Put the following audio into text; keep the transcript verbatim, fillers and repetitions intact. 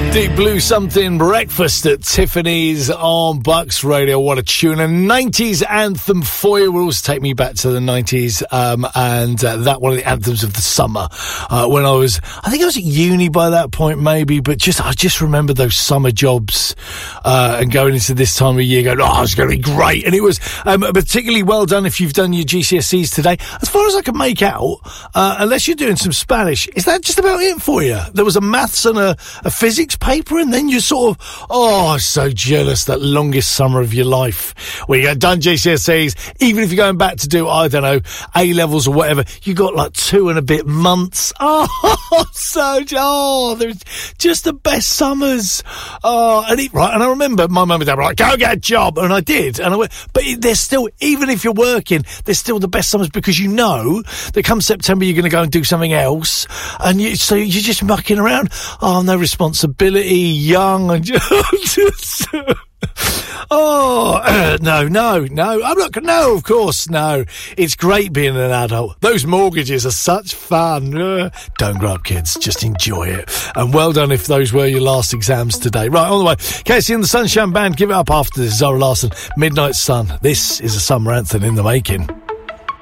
Deep Blue Something Breakfast at Tiffany's on Bucks Radio. What a tune. A nineties anthem for you. Will always take me back to the nineties, um, and uh, that one of the anthems of the summer. Uh, when I was, I think I was at uni by that point, maybe, but just I just remember those summer jobs uh, and going into this time of year going, oh, it's going to be great. And it was um, particularly well done if you've done your G C S Es today. As far as I can make out, uh, unless you're doing some Spanish, is that just about it for you? There was a maths and a, a physics paper, and then you sort of, oh, so jealous, that longest summer of your life where you got done G C S Es, even if you're going back to do, I don't know, A-levels or whatever, you got like two and a bit months. Oh, so, oh, there's just the best summers. Oh, and it, right, and I remember my mum and dad were like, go get a job, and I did, and I went, but there's still, even if you're working, there's still the best summers, because you know that come September you're going to go and do something else, and you, so you're just mucking around. Oh, no responsibility, young, and just... Oh, uh, no, no, no, I'm not, no, of course, no. It's great being an adult. Those mortgages are such fun. Uh, don't grow up, kids. Just enjoy it. And well done if those were your last exams today. Right, on the way. Casey and the Sunshine Band, give it up after this. Zara Larsson, Midnight Sun. This is a summer anthem in the making.